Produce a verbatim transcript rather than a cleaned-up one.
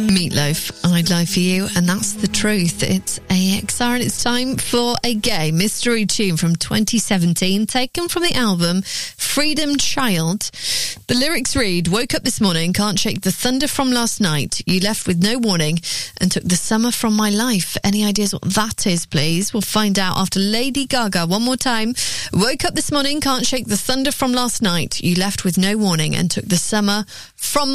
Meatloaf, I'd Lie For You, and that's the truth. It's A X R and it's time for a gay mystery tune from twenty seventeen, taken from the album Freedom Child. The lyrics read, woke up this morning, can't shake the thunder from last night. You left with no warning and took the summer from my life. Any ideas what that is, please? We'll find out after Lady Gaga. One more time. Woke up this morning, can't shake the thunder from last night. You left with no warning and took the summer from